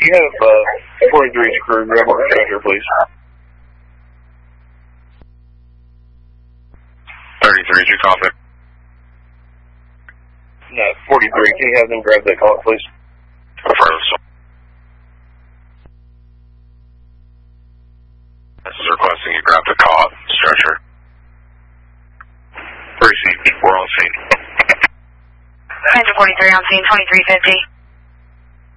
you have 43's crew grab our stretcher, please? 33's, you copy? No, 43, can you have them grab that cot, please? Affirmative. This is requesting you grab the cot, stretcher. Receive, we're on scene. 143 on scene, 2350.